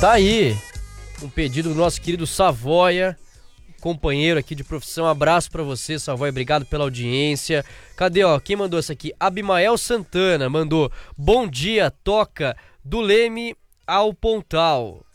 Tá aí um pedido do nosso querido Savoia, companheiro aqui de profissão. Abraço pra você, Savoia, obrigado pela audiência. Cadê, ó, quem mandou essa aqui? Abimael Santana mandou: bom dia, toca do Leme ao Pontal.